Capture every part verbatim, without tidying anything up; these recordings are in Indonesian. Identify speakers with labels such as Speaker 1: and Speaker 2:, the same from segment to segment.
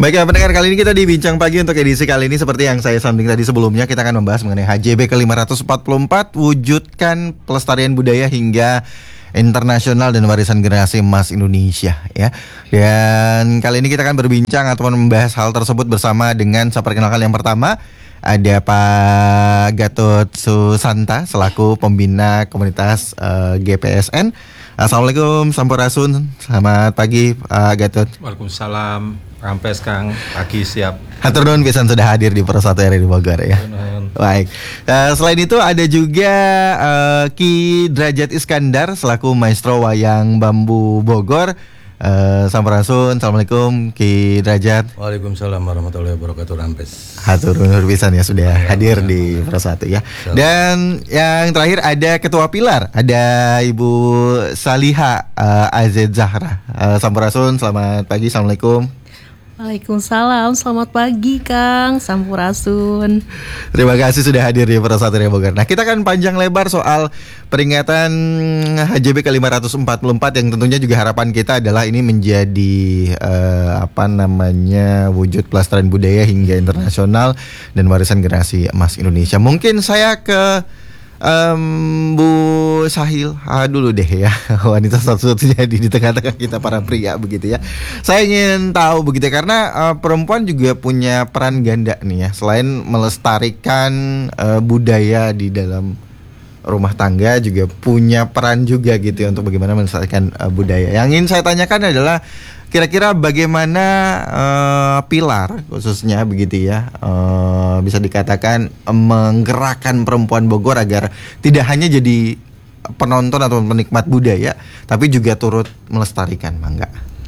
Speaker 1: Baik ya pendengar, kali ini kita di Bincang Pagi untuk edisi kali ini seperti yang saya sambung tadi sebelumnya, kita akan membahas mengenai H J B ke lima ratus empat puluh empat, wujudkan pelestarian budaya hingga internasional dan warisan generasi emas Indonesia ya. Dan kali ini kita akan berbincang atau membahas hal tersebut bersama dengan, saya perkenalkan yang pertama ada Pak Gatot Susanta selaku pembina komunitas uh, G P S N. Assalamualaikum, Sampurasun. Selamat pagi Pak Gatot.
Speaker 2: Waalaikumsalam. Rampes Kang, pagi siap.
Speaker 1: Hatur nuhun pisan sudah hadir di Pro satu R I di Bogor ya. Baik. Uh, selain itu ada juga uh, Ki Derajat Iskandar selaku Maestro Wayang Bambu Bogor. Uh, Sampurasun. Assalamualaikum Ki Derajat.
Speaker 3: Waalaikumsalam warahmatullahi wabarakatuh. Rampes.
Speaker 1: Hatur nuhun pisan ya sudah ya, hadir ya, di Pro satu ya. Dan yang terakhir ada Ketua Pilar, ada Ibu Saliha uh, Azed Zahra. Uh, Sampurasun. Selamat pagi. Assalamualaikum.
Speaker 4: Waalaikumsalam, selamat pagi Kang, Sampurasun.
Speaker 1: Terima kasih sudah hadir di Pro satu R I Bogor. Nah, kita akan panjang lebar soal peringatan H J B ke lima ratus empat puluh empat yang tentunya juga harapan kita adalah ini menjadi uh, apa namanya wujud pelestarian budaya hingga internasional dan warisan generasi emas Indonesia. Mungkin saya ke Um, Bu Sahil ah, dulu deh ya, wanita satu-satunya di, di tengah-tengah kita para pria begitu ya. Saya ingin tahu begitu ya, karena uh, perempuan juga punya peran ganda nih ya. Selain melestarikan uh, budaya di dalam rumah tangga, juga punya peran juga gitu ya untuk bagaimana melestarikan uh, budaya. Yang ingin saya tanyakan adalah kira-kira bagaimana uh, Pilar khususnya begitu ya uh, bisa dikatakan uh, menggerakkan perempuan Bogor agar tidak hanya jadi penonton atau penikmat budaya, tapi juga turut melestarikan, Mangga.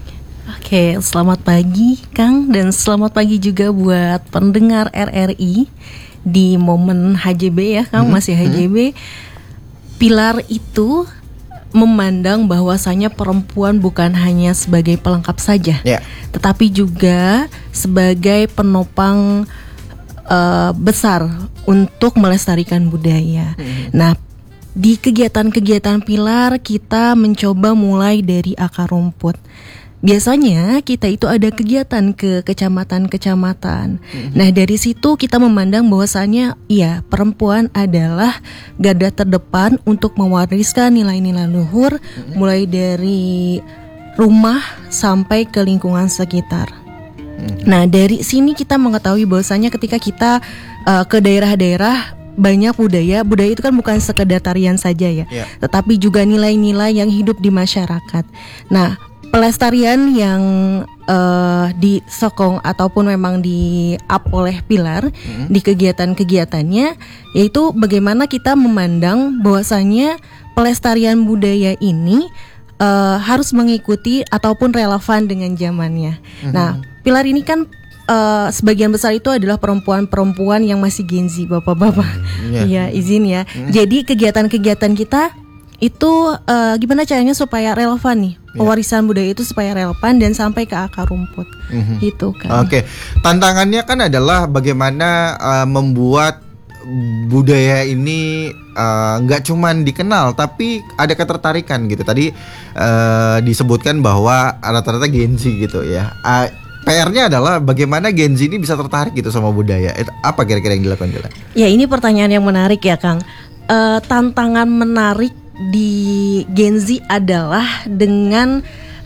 Speaker 4: Oke, selamat pagi Kang, dan selamat pagi juga buat pendengar R R I di momen H J B ya Kang, hmm, masih H J B. Hmm. Pilar itu memandang bahwasanya perempuan bukan hanya sebagai pelengkap saja, yeah, tetapi juga sebagai penopang uh, besar untuk melestarikan budaya. Mm-hmm. Nah, di kegiatan-kegiatan Pilar kita mencoba mulai dari akar rumput. Biasanya kita itu ada kegiatan ke kecamatan-kecamatan. Mm-hmm. Nah, dari situ kita memandang bahwasannya iya, perempuan adalah garda terdepan untuk mewariskan nilai-nilai luhur, mm-hmm, mulai dari rumah sampai ke lingkungan sekitar. Mm-hmm. Nah, dari sini kita mengetahui bahwasannya ketika kita uh, ke daerah-daerah, banyak budaya, budaya itu kan bukan sekedar tarian saja ya, yeah, tetapi juga nilai-nilai yang hidup di masyarakat. Nah, pelestarian yang uh, disokong ataupun memang di-up oleh Pilar, mm-hmm, di kegiatan-kegiatannya, yaitu bagaimana kita memandang bahwasannya pelestarian budaya ini uh, harus mengikuti ataupun relevan dengan zamannya. Mm-hmm. Nah, Pilar ini kan uh, sebagian besar itu adalah perempuan-perempuan yang masih Gen Z, bapak-bapak. Mm-hmm. Ya, izin ya. Mm-hmm. Jadi kegiatan-kegiatan kita itu uh, gimana caranya supaya relevan nih, pewarisan yeah, budaya itu supaya relevan dan sampai ke akar rumput, mm-hmm, gitu kan. Oke, okay.
Speaker 1: Tantangannya kan adalah bagaimana uh, membuat budaya ini nggak uh, cuman dikenal tapi ada ketertarikan gitu. Tadi uh, disebutkan bahwa rata-rata Gen Z gitu ya. Uh, P R-nya adalah bagaimana Gen Z ini bisa tertarik gitu sama budaya. Itu apa kira-kira yang dilakukan Bila?
Speaker 4: Ya, ini pertanyaan yang menarik ya Kang. Uh, tantangan menarik di Gen Z adalah dengan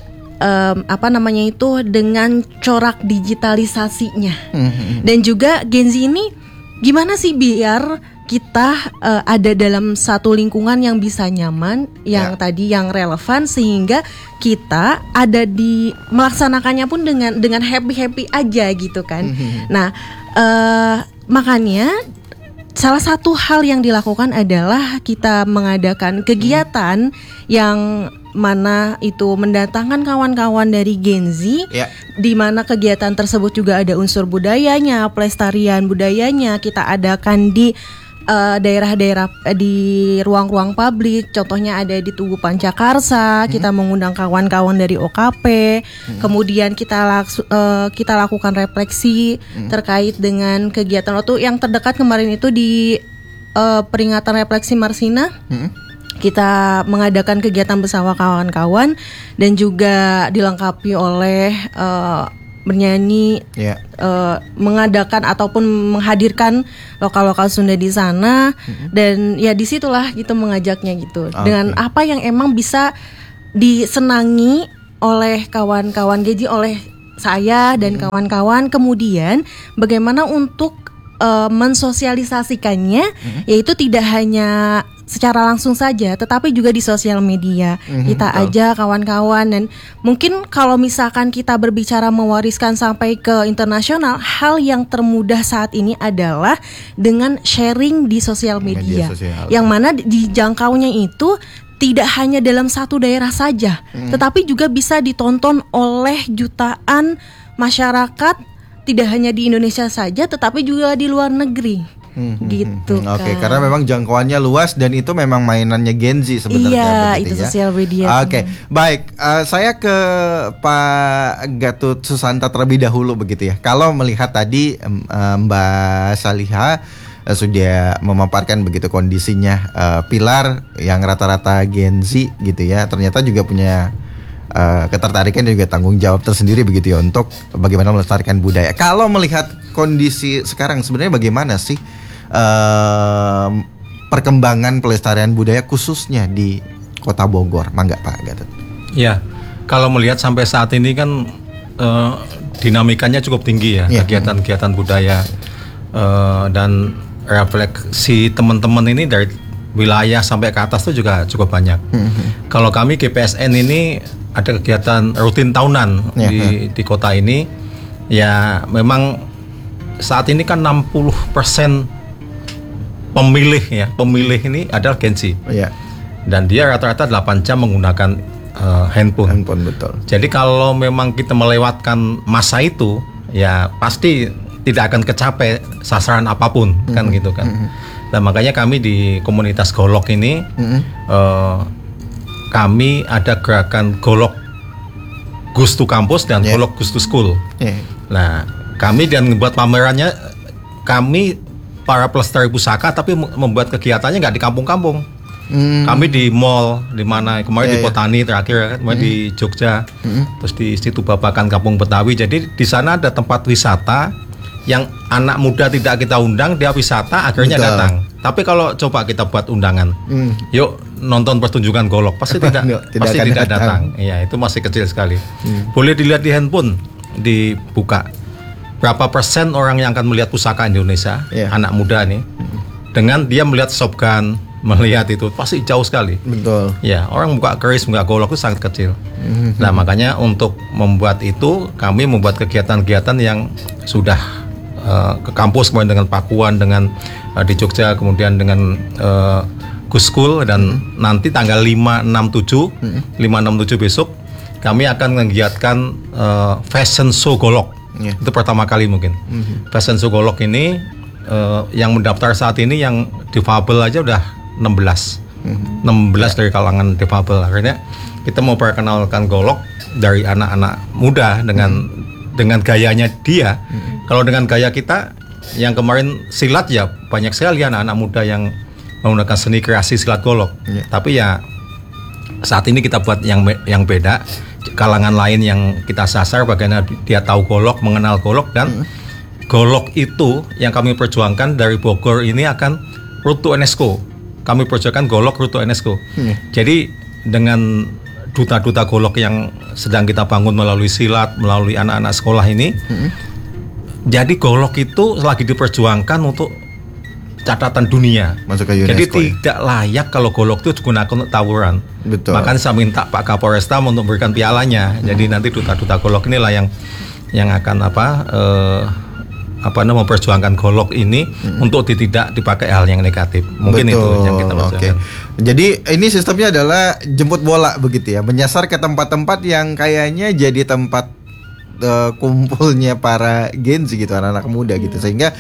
Speaker 4: um, apa namanya itu dengan corak digitalisasinya, mm-hmm, dan juga Gen Z ini gimana sih biar kita uh, ada dalam satu lingkungan yang bisa nyaman, yang yeah, tadi yang relevan, sehingga kita ada di melaksanakannya pun dengan dengan happy happy aja gitu kan. Mm-hmm. Nah, uh, makanya salah satu hal yang dilakukan adalah kita mengadakan kegiatan hmm. yang mana itu mendatangkan kawan-kawan dari Gen Z, yeah, di mana kegiatan tersebut juga ada unsur budayanya, pelestarian budayanya kita adakan di uh, daerah-daerah di ruang-ruang publik. Contohnya ada di Tugu Pancakarsa, hmm. kita mengundang kawan-kawan dari O K P, hmm. kemudian kita laksu, uh, kita lakukan refleksi hmm. terkait dengan kegiatan waktu yang terdekat kemarin itu di uh, peringatan refleksi Marsina. Hmm. Kita mengadakan kegiatan bersama kawan-kawan dan juga dilengkapi oleh uh, bernyanyi,
Speaker 1: Yeah.
Speaker 4: uh, mengadakan ataupun menghadirkan lokal-lokal Sunda di sana, mm-hmm. dan ya disitulah gitu mengajaknya gitu okay. dengan apa yang emang bisa disenangi oleh kawan-kawan G J, oleh saya dan mm-hmm. kawan-kawan. Kemudian bagaimana untuk uh, mensosialisasikannya, mm-hmm. yaitu tidak hanya secara langsung saja, tetapi juga di sosial media. Mm-hmm, kita betul. Ajak kawan-kawan, dan mungkin kalau misalkan kita berbicara mewariskan sampai ke internasional, hal yang termudah saat ini adalah dengan sharing di sosial media, media sosial. Yang mana dijangkaunya itu tidak hanya dalam satu daerah saja, mm. tetapi juga bisa ditonton oleh jutaan masyarakat, tidak hanya di Indonesia saja, tetapi juga di luar negeri. Hmm, gitu.
Speaker 1: Hmm, Oke, okay, karena memang jangkauannya luas dan itu memang mainannya Gen Z sebenarnya.
Speaker 4: Iya,
Speaker 1: begitu,
Speaker 4: itu
Speaker 1: ya?
Speaker 4: sosial media.
Speaker 1: Oke, okay. Baik. Uh, saya ke Pak Gatot Susanta terlebih dahulu begitu ya. Kalau melihat tadi um, Mbak Saliha uh, sudah memaparkan begitu kondisinya uh, Pilar yang rata-rata Gen Z gitu ya. Ternyata juga punya Uh, ketertarikan dan juga tanggung jawab tersendiri begitu ya untuk bagaimana melestarikan budaya. Kalau melihat kondisi sekarang sebenarnya bagaimana sih uh, perkembangan pelestarian budaya khususnya di Kota Bogor? Mangga Pak Gatot.
Speaker 2: Ya, kalau melihat sampai saat ini kan uh, dinamikanya cukup tinggi ya, ya. kegiatan-kegiatan budaya uh, dan refleksi teman-teman ini dari wilayah sampai ke atas itu juga cukup banyak. Mm-hmm. Kalau kami G P S N ini ada kegiatan rutin tahunan yeah. di di kota ini. Ya memang saat ini kan enam puluh persen pemilih ya, pemilih ini adalah Gen Z.
Speaker 1: Yeah.
Speaker 2: Dan dia rata-rata delapan jam menggunakan uh, handphone.
Speaker 1: Handphone betul.
Speaker 2: Jadi kalau memang kita melewatkan masa itu, ya pasti tidak akan kecapai sasaran apapun, mm-hmm. kan gitu kan. Mm-hmm. Nah makanya kami di komunitas Golok ini mm-hmm. uh, kami ada gerakan Golok Goes to Campus dan yeah. Golok Goes to School. Yeah. Nah kami dan membuat pamerannya, kami para pelestari pusaka tapi membuat kegiatannya nggak di kampung-kampung. Mm. Kami di mall, di mana kemarin yeah, di Potani yeah. terakhir, kemarin mm. di Jogja, mm. terus di situ Babakan Kampung Betawi. Jadi di sana ada tempat wisata yang anak muda tidak kita undang, dia wisata akhirnya Betul. datang. Tapi kalau coba kita buat undangan, hmm. yuk nonton pertunjukan Golok, pasti tidak, tidak pasti tidak datang. Iya, itu masih kecil sekali. Hmm. Boleh dilihat di handphone, dibuka berapa persen orang yang akan melihat pusaka Indonesia, yeah. anak muda nih, hmm. dengan dia melihat Shopgun, melihat itu pasti jauh sekali.
Speaker 1: Betul.
Speaker 2: Ya, orang buka keris, buka Golok itu sangat kecil. Hmm. Nah, makanya untuk membuat itu, kami membuat kegiatan-kegiatan yang sudah Uh, ke kampus, kemudian dengan Pakuan, dengan uh, di Jogja, kemudian dengan uh, Gus School, dan mm-hmm. nanti tanggal lima, enam, tujuh mm-hmm. lima, enam, tujuh besok kami akan menggiatkan uh, Fashion Show Golok. Yeah. Itu pertama kali mungkin. Mm-hmm. Fashion Show Golok ini uh, yang mendaftar saat ini yang difabel aja udah enam belas. Mm-hmm. enam belas yeah. dari kalangan difabel. Akhirnya kita mau perkenalkan Golok dari anak-anak muda dengan mm-hmm. dengan gayanya dia. Mm-hmm. Kalau dengan gaya kita yang kemarin silat, ya banyak sekali anak-anak muda yang menggunakan seni kreasi silat Golok. Yeah. Tapi ya saat ini kita buat yang yang beda, kalangan lain yang kita sasar, bagaimana dia tahu Golok, mengenal Golok, dan mm. Golok itu yang kami perjuangkan dari Bogor ini akan road to UNESCO. Kami perjuangkan Golok road to UNESCO. Mm. Jadi dengan duta-duta Golok yang sedang kita bangun melalui silat, melalui anak-anak sekolah ini, mm-hmm. jadi Golok itu lagi diperjuangkan untuk catatan dunia.
Speaker 1: Masuk ke UNESCO.
Speaker 2: Jadi tidak layak kalau Golok itu digunakan untuk tawuran.
Speaker 1: Betul.
Speaker 2: Makanya saya minta Pak Kapolresta untuk memberikan pialanya. Mm-hmm. Jadi nanti duta-duta Golok inilah yang yang akan apa uh, apa namanya memperjuangkan Golok ini mm-hmm. untuk tidak dipakai hal yang negatif. Mungkin Betul. itu yang kita perjuangkan.
Speaker 1: Okay. Jadi ini sistemnya adalah jemput bola begitu ya, menyasar ke tempat-tempat yang kayaknya jadi tempat uh, kumpulnya para Gen Z gitu, anak-anak muda gitu, sehingga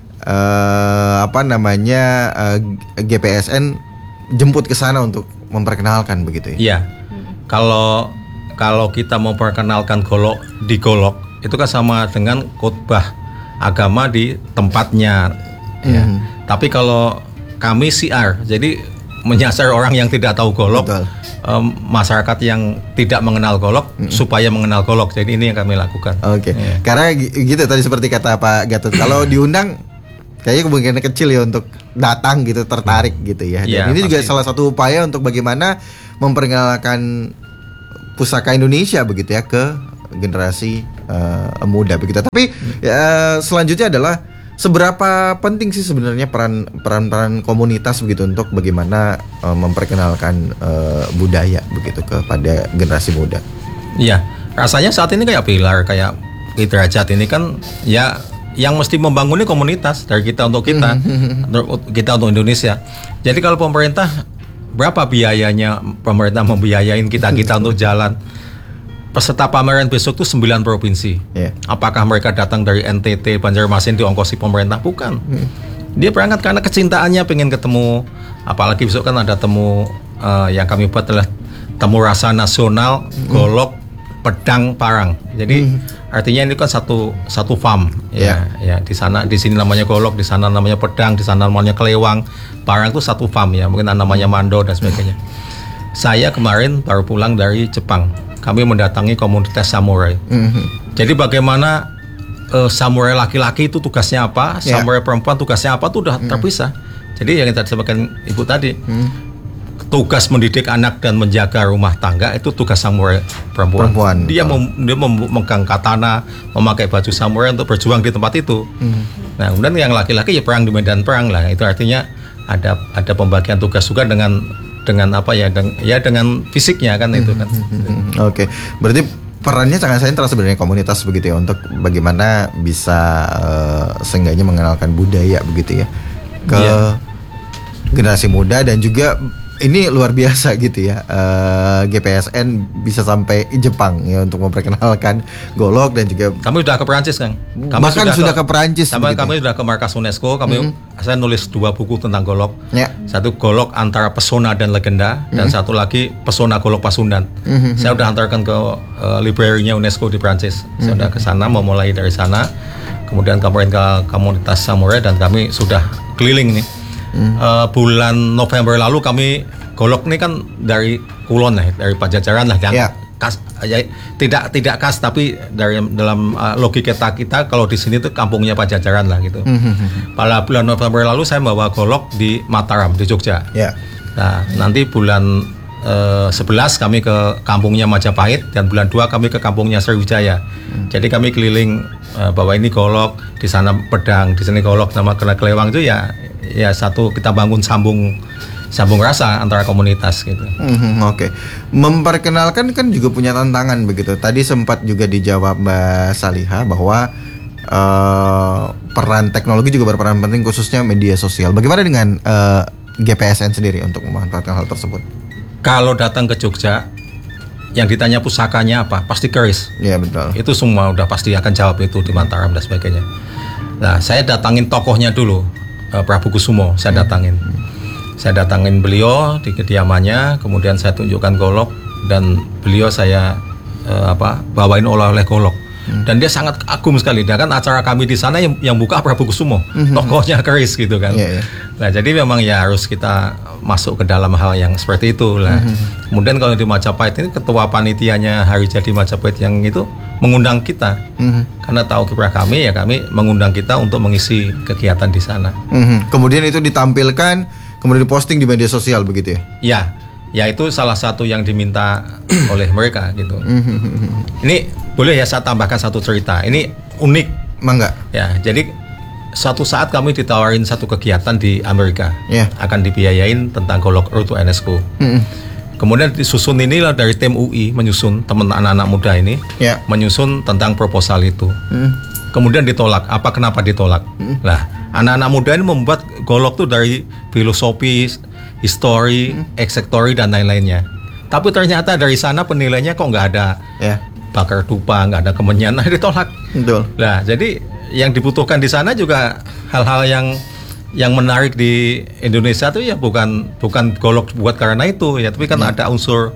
Speaker 1: uh, apa namanya uh, G P S N jemput ke sana untuk memperkenalkan begitu ya.
Speaker 2: Iya. Kalau kalau kita mau perkenalkan Golok di Golok itu kan sama dengan khotbah agama di tempatnya. Mm-hmm. Ya. Tapi kalau kami C R, jadi menyasar orang yang tidak tahu Golok, uh, um, masyarakat yang tidak mengenal golok mm-hmm. supaya mengenal golok. Jadi ini yang kami lakukan.
Speaker 1: Oke. Okay. Yeah. Karena gitu tadi seperti kata Pak Gatot, kalau diundang kayaknya kemungkinan kecil ya untuk datang gitu, tertarik gitu ya. Dan yeah, ini pasti. Juga salah satu upaya untuk bagaimana memperkenalkan pusaka Indonesia begitu ya ke generasi uh, muda begitu. Tapi ya, selanjutnya adalah seberapa penting sih sebenarnya peran peran-peran komunitas begitu untuk bagaimana uh, memperkenalkan uh, budaya begitu kepada generasi muda.
Speaker 2: Iya, rasanya saat ini kayak pilar, kayak Derajat ini kan ya yang mesti membangunnya komunitas dari kita untuk kita, kita untuk Indonesia. Jadi kalau pemerintah, berapa biayanya pemerintah membiayain kita kita untuk jalan? Peserta pameran besok itu sembilan provinsi. Yeah. Apakah mereka datang dari N T T, Banjarmasin diongkosi pemerintah? Bukan. Hmm. Dia berangkat karena kecintaannya, pengen ketemu. Apalagi besok kan ada temu uh, yang kami buat adalah temu rasa nasional, hmm. golok, pedang, parang. Jadi hmm. artinya ini kan satu satu farm. Yeah. Ya, ya di sana di sini namanya golok, di sana namanya pedang, di sana namanya kelewang, parang itu satu farm ya. Mungkin namanya mando dan sebagainya. Saya kemarin baru pulang dari Jepang. Kami mendatangi komunitas samurai. Mm-hmm. Jadi bagaimana uh, samurai laki-laki itu tugasnya apa, yeah. samurai perempuan tugasnya apa itu udah mm. terpisah. Jadi yang tadi sampaikan Ibu tadi, mm. tugas mendidik anak dan menjaga rumah tangga itu tugas samurai perempuan. perempuan dia mem- dia memegang katana, memakai baju samurai untuk berjuang di tempat itu. Mm. Nah, kemudian yang laki-laki ya perang di medan perang lah. Itu artinya ada ada pembagian tugas juga dengan dengan apa ya, dengan, ya dengan fisiknya kan itu kan.
Speaker 1: Oke, okay. Berarti perannya sangat sentral sebenarnya komunitas begitu ya untuk bagaimana bisa uh, seenggaknya mengenalkan budaya begitu ya ke yeah. generasi muda. Dan juga ini luar biasa gitu ya, uh, G P S N bisa sampai Jepang ya untuk memperkenalkan golok. Dan juga
Speaker 2: kami sudah ke Perancis kan, kami
Speaker 1: bahkan sudah, sudah ke, ke Perancis.
Speaker 2: Kami, kami sudah ke markas UNESCO. Kami mm-hmm. saya nulis dua buku tentang golok. Yeah. Satu golok antara pesona dan legenda, mm-hmm. dan satu lagi pesona golok Pasundan. Mm-hmm. Saya sudah antarkan ke uh, library-nya UNESCO di Perancis. Mm-hmm. Saya sudah ke sana, memulai dari sana. Kemudian kemarin ke komunitas samurai dan kami sudah keliling nih. Hmm. Uh, bulan November lalu kami golok ini kan dari Kulon ya, dari Pajajaran lah, yang yeah. khas, ya, tidak tidak khas tapi dari dalam uh, logika kita, kita kalau di sini tuh kampungnya Pajajaran lah gitu. Hmm. Pada bulan November lalu saya bawa golok di Mataram di Jogja. Yeah. Nah nanti bulan uh, sebelas kami ke kampungnya Majapahit dan bulan dua kami ke kampungnya Sriwijaya. Hmm. Jadi kami keliling uh, bawa ini golok, di sana pedang, di sini golok sama kelewang itu ya. Ya satu kita bangun sambung sambung rasa antara komunitas gitu.
Speaker 1: Mm-hmm, Oke, okay. Memperkenalkan kan juga punya tantangan begitu. Tadi sempat juga dijawab Mbak Saliha bahwa uh, peran teknologi juga berperan penting khususnya media sosial. Bagaimana dengan uh, G P S N sendiri untuk memanfaatkan hal tersebut?
Speaker 2: Kalau datang ke Jogja, yang ditanya pusakanya apa, pasti keris.
Speaker 1: Iya betul.
Speaker 2: Itu semua udah pasti akan jawab itu di Mataram dan sebagainya. Nah saya datangin tokohnya dulu. Uh, Prabu Kusumo saya datangin, hmm. saya datangin beliau di kediamannya, kemudian saya tunjukkan golok dan beliau saya uh, apa bawain oleh-oleh golok, hmm. dan dia sangat kagum sekali. Dan kan acara kami di sana yang, yang buka Prabu Kusumo, hmm. tokohnya keris gitu kan. Yeah, yeah. Nah jadi memang ya harus kita masuk ke dalam hal yang seperti itu lah. Hmm. Kemudian kalau di Majapahit ini ketua panitianya hari jadi Majapahit yang itu mengundang kita, mm-hmm. karena tahu kiprah kami ya kami mengundang kita untuk mengisi kegiatan di sana.
Speaker 1: Mm-hmm. Kemudian itu ditampilkan, kemudian diposting di media sosial begitu ya?
Speaker 2: Ya, ya itu salah satu yang diminta oleh mereka gitu. Mm-hmm. Ini boleh ya saya tambahkan satu cerita. Ini unik,
Speaker 1: mangga.
Speaker 2: Ya, jadi suatu saat kami ditawarin satu kegiatan di Amerika, yeah. akan dibiayain tentang golok Rute UNESCO. Mm-hmm. Kemudian disusun inilah dari tim U I menyusun teman anak-anak muda ini yeah. menyusun tentang proposal itu. Mm. Kemudian ditolak. Apa kenapa ditolak? Mm. Lah, anak-anak muda ini membuat golok tuh dari filosofi, histori, mm. eksektori dan lain-lainnya. Tapi ternyata dari sana penilainya kok nggak ada yeah. bakar dupa, nggak ada kemenyan, nah ditolak. Betul. Nah, jadi yang dibutuhkan di sana juga hal-hal yang yang menarik di Indonesia tuh ya bukan bukan golok buat karena itu ya, tapi kan hmm. ada unsur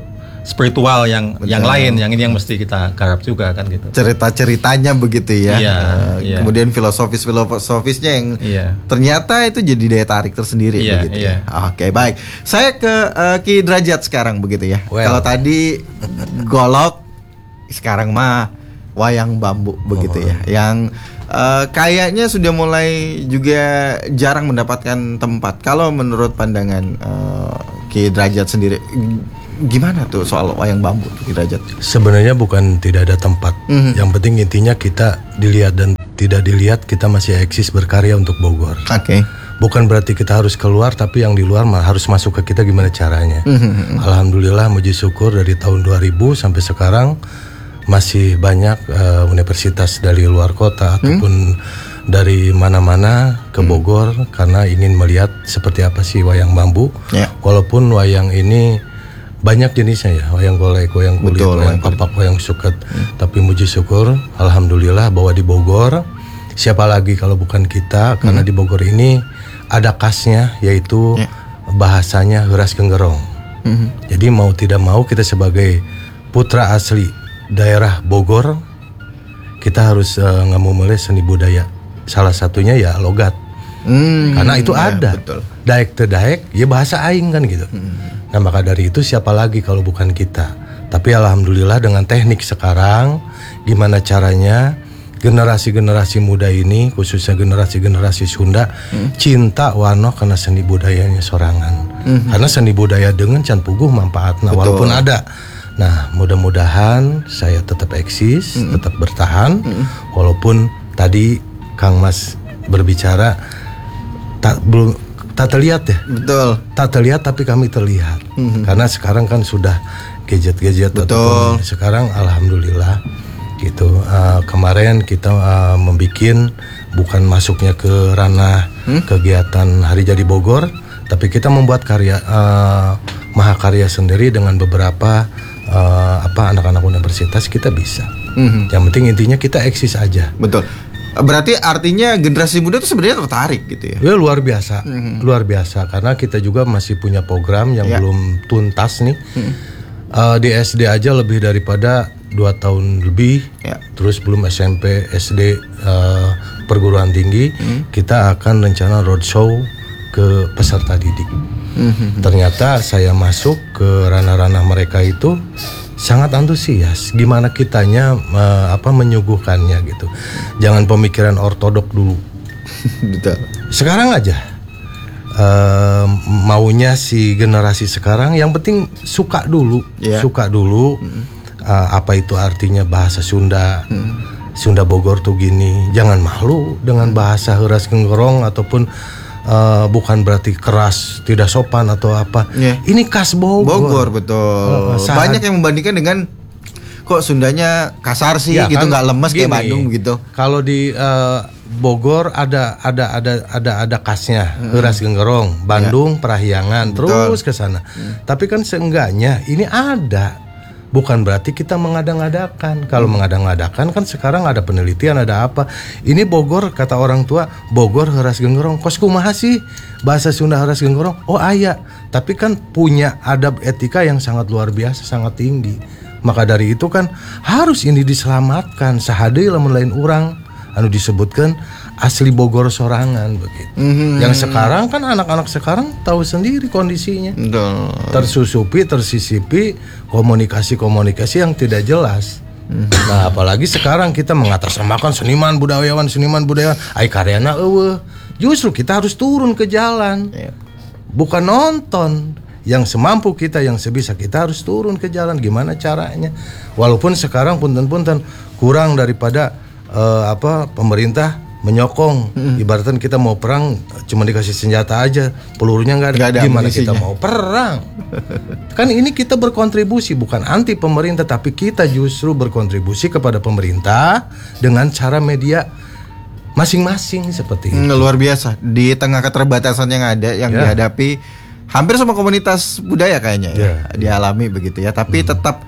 Speaker 2: spiritual yang
Speaker 1: Betul.
Speaker 2: yang lain, yang ini yang mesti kita garap juga kan gitu.
Speaker 1: Cerita-ceritanya begitu ya.
Speaker 2: Iya,
Speaker 1: Uh,
Speaker 2: iya.
Speaker 1: Kemudian filosofis-filosofisnya yang
Speaker 2: Iya.
Speaker 1: ternyata itu jadi daya tarik tersendiri
Speaker 2: Iya,
Speaker 1: begitu
Speaker 2: iya.
Speaker 1: ya. Oke, baik. Saya ke uh, Ki Derajat sekarang begitu ya.
Speaker 3: Well.
Speaker 1: Kalau tadi golok, sekarang mah wayang bambu begitu
Speaker 3: Oh.
Speaker 1: ya. Yang uh, kayaknya sudah mulai juga jarang mendapatkan tempat. Kalau menurut pandangan uh, Ki Derajat sendiri, gimana tuh soal wayang bambu Ki Derajat?
Speaker 3: Sebenarnya bukan tidak ada tempat.
Speaker 1: Mhm.
Speaker 3: Yang penting intinya kita dilihat dan tidak dilihat, kita masih eksis berkarya untuk Bogor.
Speaker 1: Oke.
Speaker 3: Bukan berarti kita harus keluar, tapi yang di luar mah harus masuk ke kita gimana caranya.
Speaker 1: Mhm.
Speaker 3: Alhamdulillah, muji syukur dari tahun dua ribu sampai sekarang masih banyak uh, universitas dari luar kota ataupun dari mana-mana ke Bogor karena ingin melihat seperti apa sih wayang bambu.
Speaker 1: Ya.
Speaker 3: Walaupun wayang ini banyak jenisnya ya, wayang golek, wayang kulit,
Speaker 1: Betul,
Speaker 3: wayang
Speaker 1: wayang kulit.
Speaker 3: papak, wayang suket. Tapi muji syukur, alhamdulillah bahwa di Bogor, siapa lagi kalau bukan kita, karena di Bogor ini ada khasnya, yaitu
Speaker 1: Ya.
Speaker 3: bahasanya Heuras Genggerong.
Speaker 1: Mhm.
Speaker 3: Jadi mau tidak mau kita sebagai putra asli daerah Bogor, kita harus uh, ngamumule seni budaya. Salah satunya ya logat.
Speaker 1: Hmm,
Speaker 3: Karena itu
Speaker 1: ya,
Speaker 3: ada.
Speaker 1: betul.
Speaker 3: Daek te daek, ya bahasa aing kan gitu. Nah maka dari itu siapa lagi kalau bukan kita. Tapi alhamdulillah dengan teknik sekarang, gimana caranya generasi-generasi muda ini, khususnya generasi-generasi Sunda, cinta warna karena seni budayanya sorangan. Karena seni budaya dengan can puguh manfaatna,
Speaker 1: Betul.
Speaker 3: walaupun ada. Nah mudah-mudahan saya tetap eksis, tetap bertahan, walaupun tadi Kang Mas berbicara tak belum tak terlihat ya.
Speaker 1: Betul.
Speaker 3: Tak terlihat tapi kami terlihat. Karena sekarang kan sudah gadget-gadget.
Speaker 1: Betul.
Speaker 3: ataupun sekarang alhamdulillah gitu. Uh, kemarin kita uh, membikin bukan masuknya ke ranah kegiatan Hari Jadi Bogor, tapi kita membuat karya uh, mahakarya sendiri dengan beberapa uh, apa anak-anak universitas kita bisa.
Speaker 1: Mhm.
Speaker 3: Yang penting intinya kita eksis aja.
Speaker 1: Betul. Berarti artinya generasi muda itu sebenarnya tertarik gitu ya.
Speaker 3: Ya luar biasa, luar biasa karena kita juga masih punya program yang
Speaker 1: Ya.
Speaker 3: belum tuntas nih. Eh, di S D aja lebih daripada dua tahun lebih,
Speaker 1: Ya.
Speaker 3: terus belum S M P, S D, eh, perguruan tinggi, kita akan rencana roadshow ke peserta didik. Ternyata saya masuk ke ranah-ranah mereka itu sangat antusias. Gimana kitanya eh, apa menyuguhkannya gitu. Jangan pemikiran ortodok dulu.
Speaker 1: Betul.
Speaker 3: Sekarang aja eh, maunya si generasi sekarang yang penting suka dulu,
Speaker 1: Iya.
Speaker 3: suka dulu eh, apa itu artinya bahasa Sunda. Sunda Bogor tuh gini, jangan malu dengan bahasa Heuras Genggerong ataupun eh, bukan berarti keras, tidak sopan atau apa.
Speaker 1: Iya.
Speaker 3: Ini khas Bogor.
Speaker 1: Bogor betul.
Speaker 3: Oh, saat-
Speaker 1: Banyak yang membandingkan dengan kok Sundanya kasar sih
Speaker 3: Ya,
Speaker 1: gitu,
Speaker 3: kan
Speaker 1: nggak lemes kayak
Speaker 3: gini,
Speaker 1: Bandung gitu.
Speaker 3: Kalau di eh, Bogor ada ada ada ada ada khasnya Heuras Genggerong, Bandung Parahyangan,
Speaker 1: Betul.
Speaker 3: terus ke sana. Tapi kan seenggaknya ini ada. Bukan berarti kita mengada-ngadakan. Kalau mengada-ngadakan kan sekarang ada penelitian, ada apa. Ini Bogor, kata orang tua, Bogor Heuras Genggerong. Kos kumaha sih bahasa Sunda Heuras Genggerong? Oh aya. Tapi kan punya adab etika yang sangat luar biasa, sangat tinggi. Maka dari itu kan harus ini diselamatkan. Sahade lamun lain urang anu disebutkan asli Bogor sorangan begitu. Yang sekarang kan anak-anak sekarang tahu sendiri kondisinya.
Speaker 1: Betul.
Speaker 3: Tersusupi, tersisipi komunikasi-komunikasi yang tidak jelas. Nah, apalagi sekarang kita mengatasnamakan seniman budayawan, seniman budayawan, ai karyana eueuh. Justru kita harus turun ke jalan.
Speaker 1: Iya.
Speaker 3: Bukan nonton. Yang semampu kita, yang sebisa kita harus turun ke jalan. Gimana caranya? Walaupun sekarang punten-punten kurang daripada eh, apa pemerintah menyokong. Ibaratkan kita mau perang cuma dikasih senjata aja, pelurunya nggak ada.
Speaker 1: Nggak ada
Speaker 3: Gimana
Speaker 1: amunisinya.
Speaker 3: kita mau perang? Kan ini kita berkontribusi, bukan anti pemerintah, tapi kita justru berkontribusi kepada pemerintah dengan cara media masing-masing seperti itu.
Speaker 1: Hmm, luar biasa. Di tengah keterbatasan yang ada yang
Speaker 3: Ya.
Speaker 1: dihadapi hampir semua komunitas budaya kayaknya ya,
Speaker 3: Ya,
Speaker 1: dialami begitu ya. Tapi tetap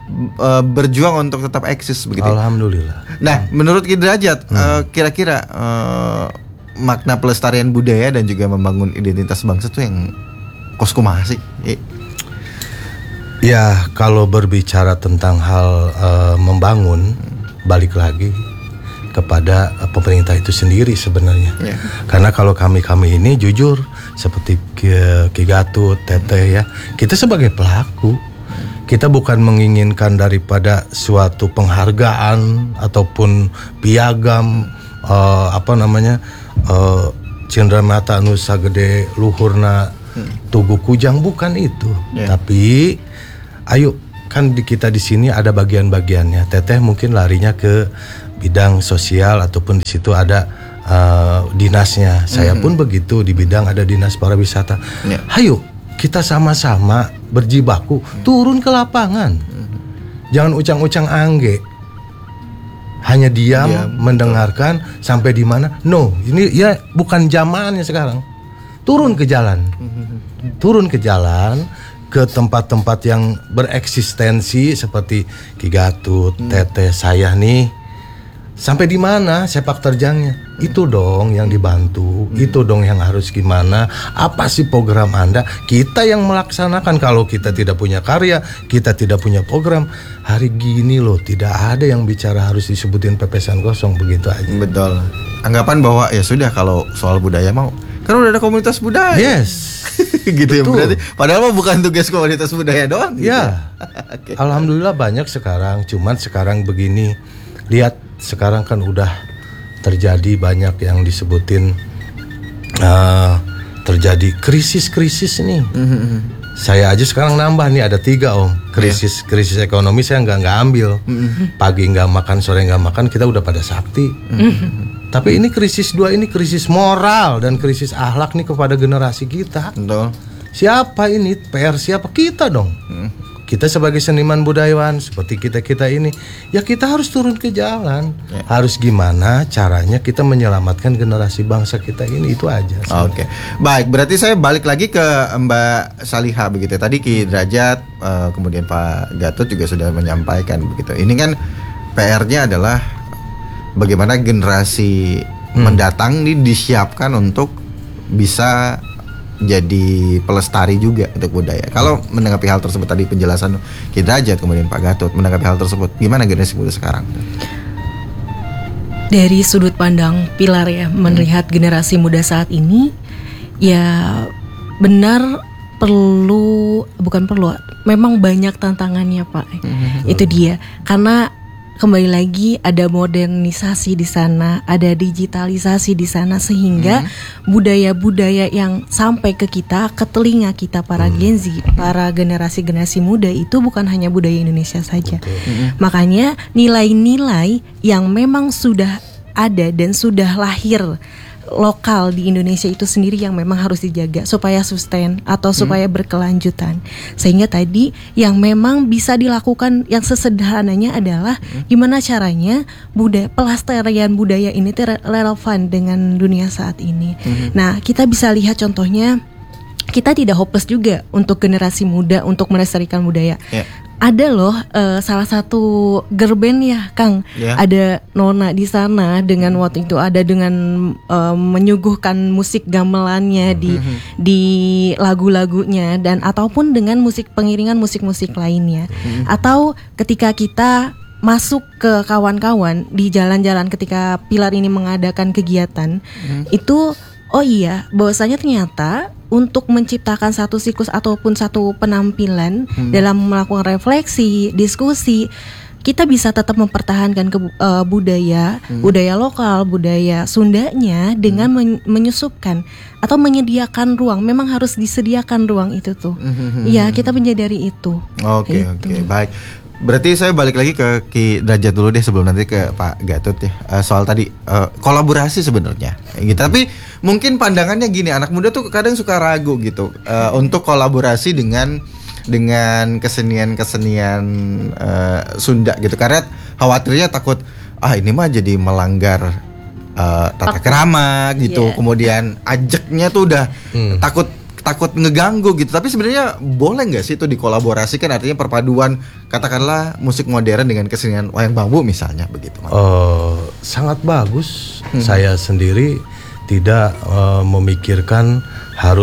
Speaker 1: uh, berjuang untuk tetap eksis begitu. ya.
Speaker 3: Alhamdulillah.
Speaker 1: Nah, menurut Ki Derajat, uh, kira-kira uh, makna pelestarian budaya dan juga membangun identitas bangsa itu yang kos kumaha sih? I-
Speaker 3: Ya, kalau berbicara tentang hal uh, membangun, balik lagi kepada uh, pemerintah itu sendiri sebenarnya. Yeah. Karena kalau kami-kami ini jujur seperti Ki, Ki Gatut, Teteh ya, kita sebagai pelaku, kita bukan menginginkan daripada suatu penghargaan ataupun piagam uh, apa namanya uh, Cendramata anu sagede luhurna hmm. Tugu Kujang, bukan itu. Yeah. Tapi ayo, kan di kita di sini ada bagian-bagiannya. Teteh mungkin larinya ke bidang sosial ataupun di situ ada uh, dinasnya. Saya mm-hmm. pun begitu, di bidang ada dinas pariwisata. Yeah. Ayo kita sama-sama berjibaku mm-hmm. turun ke lapangan. Mm-hmm. Jangan ucang-ucang angge. Hanya diam, diam mendengarkan betul. Sampai di mana? No, ini ya bukan zamannya sekarang. Turun ke jalan. Mm-hmm. Turun ke jalan. Ke tempat-tempat yang bereksistensi seperti Ki Gatut, hmm. Teteh, saya nih. Sampai di mana sepak terjangnya? Hmm. Itu dong yang dibantu, hmm. itu dong yang harus gimana? Apa sih program Anda? Kita yang melaksanakan. Kalau kita tidak punya karya, kita tidak punya program. Hari gini loh, tidak ada yang bicara harus disebutin pepesan kosong, begitu aja.
Speaker 1: Betul. Anggapan bahwa ya sudah, kalau soal budaya mau, kan udah ada komunitas budaya.
Speaker 3: Yes.
Speaker 1: Gitu ya berarti. Padahal mah bukan tugas komunitas budaya doang. Gitu.
Speaker 3: Ya. Okay. Alhamdulillah banyak sekarang. Cuman sekarang begini, lihat sekarang kan udah terjadi banyak yang disebutin uh, terjadi krisis-krisis nih. Mm-hmm. Saya aja sekarang nambah nih, ada tiga om. Krisis yeah. krisis ekonomi saya nggak nggak ambil. Mm-hmm. Pagi nggak makan, sore nggak makan, kita udah pada sakti. Mm-hmm. Tapi ini krisis dua, ini krisis moral dan krisis akhlak nih kepada generasi kita.
Speaker 1: Betul.
Speaker 3: Siapa ini? P R siapa? Kita dong. Hmm. Kita sebagai seniman budayawan seperti kita-kita ini, ya kita harus turun ke jalan. Ya. Harus gimana caranya kita menyelamatkan generasi bangsa kita ini, itu aja.
Speaker 1: Oke. Okay. Baik, berarti saya balik lagi ke Mbak Saliha begitu. Tadi Ki Derajat, uh, kemudian Pak Gatut juga sudah menyampaikan begitu. Ini kan P R-nya adalah bagaimana generasi hmm. mendatang ini disiapkan untuk bisa jadi pelestari juga untuk budaya. Kalau menanggapi hal tersebut, tadi penjelasan Ki Derajat kemudian Pak Gatut menanggapi hal tersebut, gimana generasi muda sekarang?
Speaker 4: Dari sudut pandang Pilar ya, melihat hmm. generasi muda saat ini, ya benar perlu, bukan perlu, memang banyak tantangannya Pak. Hmm. Itu dia, karena kembali lagi ada modernisasi di sana, ada digitalisasi di sana, sehingga hmm. budaya-budaya yang sampai ke kita, ke telinga kita para hmm. Gen Z, para generasi-generasi muda itu bukan hanya budaya Indonesia saja. Hmm. Makanya nilai-nilai yang memang sudah ada dan sudah lahir lokal di Indonesia itu sendiri yang memang harus dijaga supaya sustain atau supaya hmm. berkelanjutan. Sehingga tadi yang memang bisa dilakukan yang sesederhananya adalah hmm. gimana caranya budaya, pelestarian budaya ini relevan dengan dunia saat ini. Hmm. Nah, kita bisa lihat contohnya, kita tidak hopeless juga untuk generasi muda untuk melestarikan budaya. Yeah. Ada loh uh, salah satu girl band ya Kang, yeah. ada Nona di sana dengan waktu itu ada dengan uh, menyuguhkan musik gamelannya di mm-hmm. di lagu-lagunya dan ataupun dengan musik pengiringan musik-musik lainnya. Mm-hmm. Atau ketika kita masuk ke kawan-kawan di jalan-jalan ketika Pilar ini mengadakan kegiatan, mm-hmm. itu oh iya, bahwasanya ternyata untuk menciptakan satu siklus ataupun satu penampilan hmm. dalam melakukan refleksi, diskusi, kita bisa tetap mempertahankan ke, uh, budaya, hmm. budaya lokal, budaya Sundanya dengan hmm. men- menyusupkan atau menyediakan ruang. Memang harus disediakan ruang itu tuh. Iya, hmm. kita menyadari itu.
Speaker 1: Oke, okay, oke, okay. Baik. Berarti saya balik lagi ke Ki Derajat dulu deh sebelum nanti ke Pak Gatut ya. Uh, soal tadi uh, kolaborasi sebenarnya. Gitu. Tapi mungkin pandangannya gini, anak muda tuh kadang suka ragu gitu uh, untuk kolaborasi dengan dengan kesenian-kesenian uh, Sunda gitu. Karena khawatirnya takut ah ini mah jadi melanggar uh, tata krama gitu. Yeah. Kemudian ajaknya tuh udah hmm. takut takut ngeganggu gitu. Tapi sebenarnya boleh nggak sih itu dikolaborasikan, artinya perpaduan katakanlah musik modern dengan kesenian wayang bambu misalnya begitu?
Speaker 3: Uh, sangat bagus. Hmm. Saya sendiri tidak uh, memikirkan harus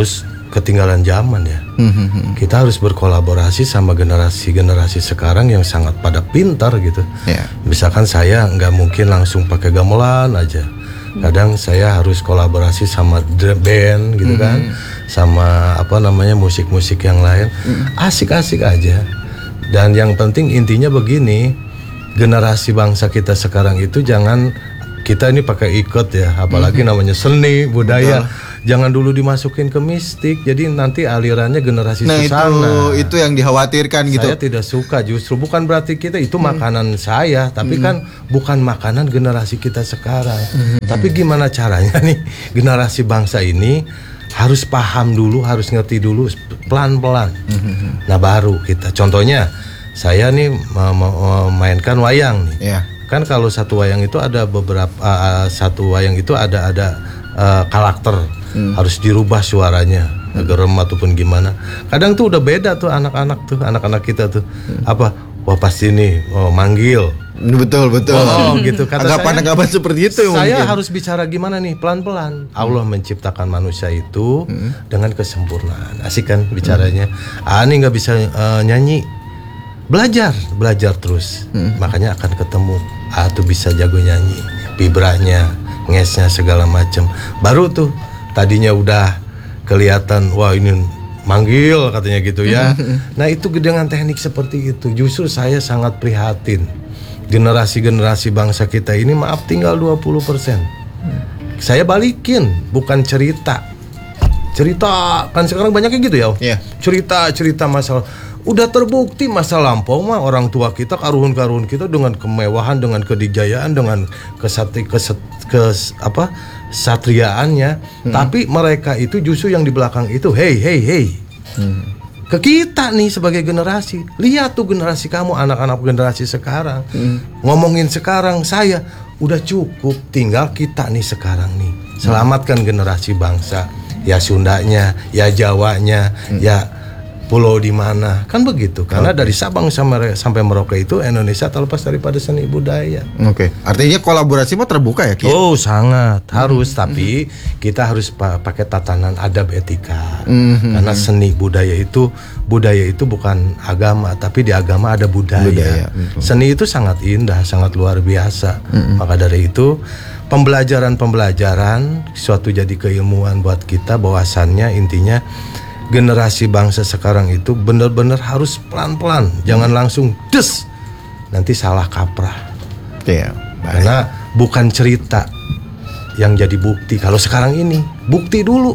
Speaker 3: ketinggalan zaman ya. Kita harus berkolaborasi sama generasi-generasi sekarang yang sangat pada pintar gitu.
Speaker 1: Yeah.
Speaker 3: Misalkan saya nggak mungkin langsung pakai gamelan aja. Kadang saya harus kolaborasi sama band gitu kan, sama apa namanya musik-musik yang lain. Asik-asik aja. Dan yang penting intinya begini, generasi bangsa kita sekarang itu jangan kita ini pakai ikut ya, apalagi namanya seni budaya. Betul. Jangan dulu dimasukin ke mistik, jadi nanti alirannya generasi
Speaker 1: nah,
Speaker 3: susana.
Speaker 1: Nah itu itu yang dikhawatirkan gitu.
Speaker 3: Saya tidak suka, justru bukan berarti kita itu hmm. makanan saya, tapi hmm. kan bukan makanan generasi kita sekarang. Hmm. Tapi gimana caranya nih generasi bangsa ini harus paham dulu, harus ngerti dulu pelan-pelan. Hmm. Nah baru kita, contohnya saya nih memainkan wayang nih.
Speaker 1: Yeah.
Speaker 3: Kan kalau satu wayang itu ada beberapa uh, satu wayang itu ada ada uh, karakter. Hmm. Harus dirubah suaranya, hmm. gerem ataupun gimana. Kadang tuh udah beda tuh anak-anak tuh, anak-anak kita tuh. Hmm. Apa? Wah pasti nih, oh, manggil.
Speaker 1: Betul betul.
Speaker 3: Oh gitu. Kata
Speaker 1: anggapan-anggapan seperti itu.
Speaker 3: Saya
Speaker 1: mungkin.
Speaker 3: harus bicara gimana nih, pelan-pelan. Allah menciptakan manusia itu hmm. dengan kesempurnaan. Asik kan bicaranya. Hmm. Ah ini nggak bisa uh, nyanyi. Belajar, belajar terus. Hmm. Makanya akan ketemu. Ah tuh bisa jago nyanyi, vibranya, ngesnya segala macam. Baru tuh. Tadinya udah kelihatan, wah ini manggil katanya gitu ya. Nah itu dengan teknik seperti itu, justru saya sangat prihatin. Generasi-generasi bangsa kita ini maaf tinggal dua puluh persen. Saya balikin, bukan cerita. Cerita, kan sekarang banyaknya gitu ya.
Speaker 1: Yeah.
Speaker 3: Cerita-cerita masalah. Udah terbukti masa lampau mah orang tua kita, karuhun-karuhun kita dengan kemewahan, dengan kedijayaan, dengan kesati, keset, kes, apa satriaannya. Hmm. Tapi mereka itu justru yang di belakang itu, hey, hey, hey. Hmm. Ke kita nih sebagai generasi, lihat tuh generasi kamu, anak-anak generasi sekarang. Hmm. Ngomongin sekarang, saya udah cukup, tinggal kita nih sekarang nih. Selamatkan generasi bangsa. Ya Sundanya, ya Jawanya, hmm. ya pulau di mana, kan begitu. Karena okay. dari Sabang sampai sampai Merauke itu Indonesia terlepas daripada seni budaya.
Speaker 1: Oke, okay. Artinya kolaborasi mah terbuka ya, Ki?
Speaker 3: Oh sangat harus, hmm. tapi kita harus pa- pakai tatanan adab etika. Hmm. Karena seni budaya itu budaya itu bukan agama, tapi di agama ada budaya. budaya seni itu sangat indah, sangat luar biasa. Hmm. Maka dari itu pembelajaran-pembelajaran suatu jadi keilmuan buat kita, bahwasannya intinya generasi bangsa sekarang itu benar-benar harus pelan-pelan, jangan langsung des, nanti salah kaprah.
Speaker 1: Iya.
Speaker 3: Karena bukan cerita yang jadi bukti. Kalau sekarang ini bukti dulu,